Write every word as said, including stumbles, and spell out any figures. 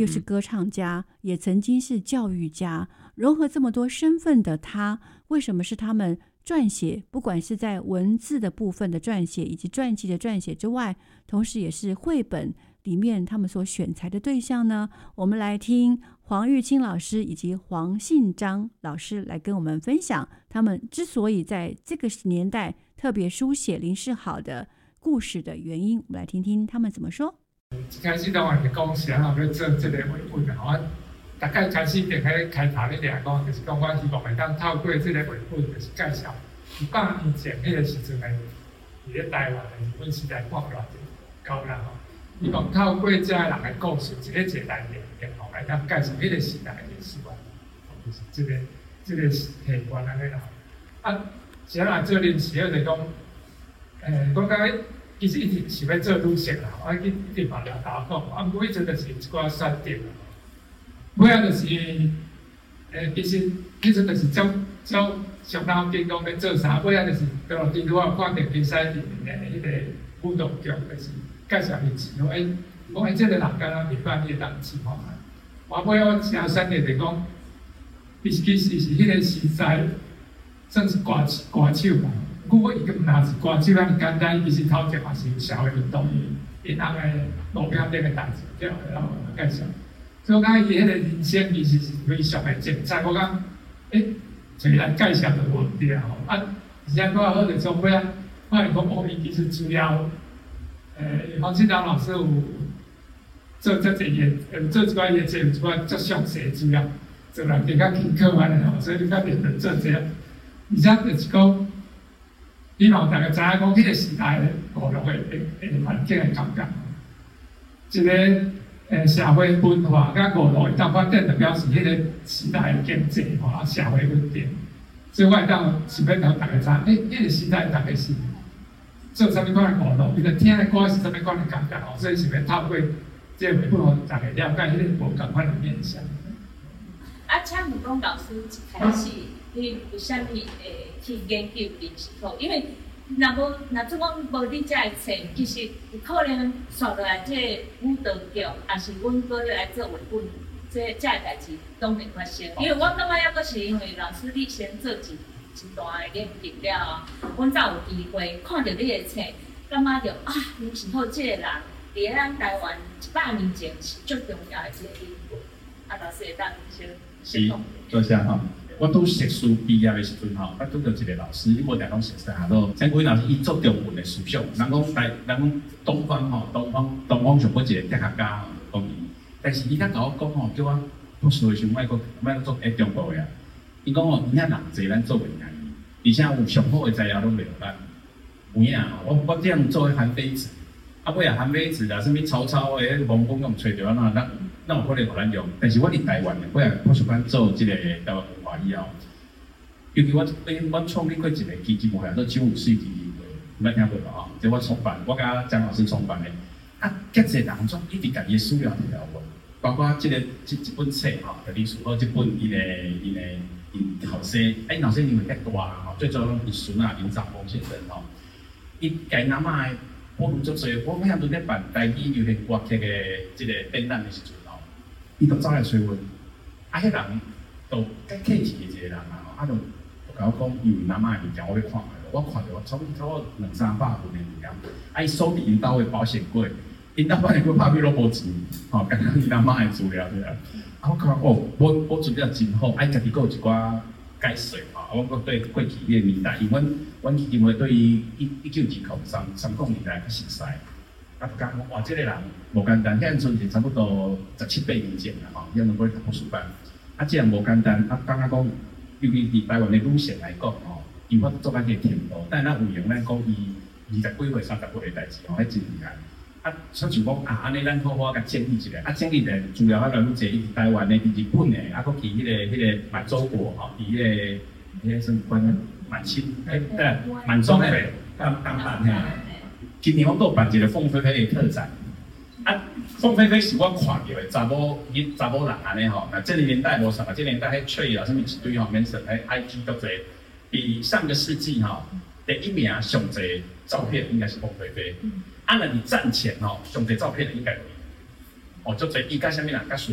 又是歌唱家，也曾经是教育家，融合这么多身份的他，为什么是他们撰写，不管是在文字的部分的撰写以及传记的撰写之外，同时也是绘本里面他们所选材的对象呢？我们来听黄玉清老师以及黄信章老师来跟我们分享他们之所以在这个年代特别书写林世好的故事的原因。我们来听听他们怎么说。 一开始当然是讲谁人要做这个绘本啊，我大概开始就开开头咧来讲，就是讲我希望会当透过这个绘本，就是介绍一百年前迄个时阵的，伫咧台湾的日本时代看偌济高人吼。希望透过这个人的故事，一个一个来念吼，来当介绍迄个时代的历史观，就是这个这个习惯安尼啦。啊，谁人做临时，就是讲，诶，我感觉其实一直是要做女性啦，我一一直嘛掠头讲，啊，不过迄阵就是一寡选择啦。尾仔就是，诶，其实迄阵就是照照上头电讲要做啥，尾仔就是在路顶拄啊看到比赛里面的迄个舞蹈剧，就是。介绍历史，讲诶，讲诶，即个人敢若袂办迄个人志吼。我尾我诚选择就讲，其实其实是迄个时代算是歌歌手啦。不过伊个毋若是歌手咁简单，其实头前嘛是有社会运动，因翁诶路边顶诶代志，即个然后介绍。所以我感觉伊迄个人生其实是非常诶精彩。我讲，诶，就来介绍就无对啊吼。啊，而且拄啊好就从尾啊，发现讲哦，伊其实资料。诶，黄信章老师有做这这业，呃，做这款业绩有一款足详细资料，做人更较轻课安尼吼，所以你较认真做这个。而且就是讲，希望大家知影讲，迄个时代的五六个诶诶环境的感觉，一个诶社会文化甲五六会当发展，就表示迄个时代的经济吼啊社会稳定。所以我会当是要让大家知，诶，迄个时代大概是。做啥物款的娱乐，伊就听的歌是啥物款的感觉吼，所以是要透过这个绘本，互大家了解迄个无共款的面向。 啊，请问讲老师一开始你为虾米会去研究林世好？因为若无若做讲无你遮个册，其实有可能刷落来这个舞蹈剧，也是阮过来做绘本，这遮个代志拢会发生。因为我感觉抑阁是因为老师你先做一。一段的研究了后，阮才有机会看到你的册，感觉到啊，林世好这个人，伫咱台湾一百年前是最重要的一个人物。啊，老师会当先先讲。 多谢哈。我拄碩士畢業的時陣吼，我拄到一個老師，因為我哋講碩士下都，陳國老師伊做中文的思想，人講台，人講東方吼，東方東方上過一個哲學家講伊，但是伊甲甲我講吼，叫我博士的時候，莫個莫做誒中國的。伊講吼，伊遐人濟，咱做袂贏伊，而且有上好的材料拢袂咱。有影，我我这样做韓非子，啊尾啊韓非子啦，什物曹操的王公用吹着，那那那有可能互咱用。但是我伫台灣的，尾啊博士班做即個台灣文化以後，尤其我我創立過一個基金會，做九五四基金會，捌聽過無吼？即我創辦，我甲張老師創辦的。啊，遮濟人總一直家己需要條喎，包括即、這個即一本冊吼，就林世好即本伊個伊個。因後生，哎，後生因為較大啦吼，最早攏伊孫啊林兆峰先生吼，伊家阿嬷誒保護足濟，我每日都咧辦台語流行歌劇誒即個展覽誒時陣吼，伊就走來找阮，啊，迄人就較客氣誒一個人啊吼，啊就甲我講，因為阿嬷誒物件我要看下，我看着我差不多兩三百份誒物件，啊，伊鎖佇因兜誒保險櫃，因兜保險櫃拍屁攏無錢，吼，剛剛伊阿嬷誒資料對啊。啊！我講哦，我我資料真好，啊，家己佫有一寡解說吼，我佫對過去迄個年代，因為阮阮基金會對於一一九二零三三五年代較熟悉，啊，講哇，這個人無簡單，迄陣陣是差不多十七八年前啦吼，迄陣過去讀博士班，啊，這樣無簡單，啊，感覺講，尤其佇台灣的女性來講吼，伊我做緊啲天賦，但係咱有用咱講伊二十幾歲、三十歲嘅代志吼，迄真厲害。啊，所以講啊，安尼咱好好甲整理一下，啊，整理咧資料啊，來愈濟，台灣的、日本的，啊，佫去迄個迄個滿洲國吼，伫迄個迄個什麼關滿清，誒，對，滿洲那邊當當辦嘿。今年我都辦一個鳳飛飛的特展，啊，鳳飛飛是我看到的查某伊查某人安尼吼，那這個年代無啥，這個年代迄吹啊，什麼一堆吼，免說喺 I G 都濟，比上個世紀吼第一名上濟照片應該是鳳飛飛。啊，那你站前吼，上濟照片的應該有伊，哦，做濟伊甲啥物人甲